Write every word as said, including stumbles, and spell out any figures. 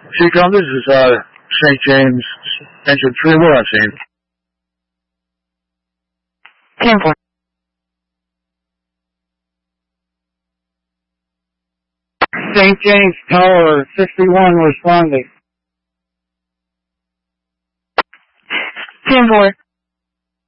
Seacom, this is uh, Saint James, engine three, we're on scene. ten four. Saint James Tower, sixty-one responding. ten four.